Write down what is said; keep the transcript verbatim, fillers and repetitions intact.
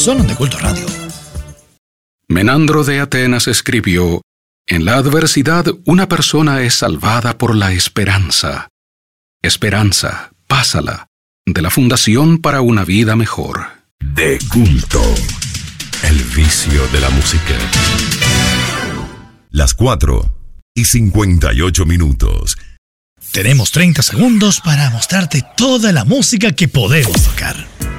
Son de Culto Radio. Menandro de Atenas escribió: en la adversidad una persona es salvada por la esperanza. Esperanza, pásala, de la Fundación para una Vida Mejor. De Culto, el vicio de la música. Las cuatro y cincuenta y ocho minutos. Tenemos treinta segundos para mostrarte toda la música que podemos tocar.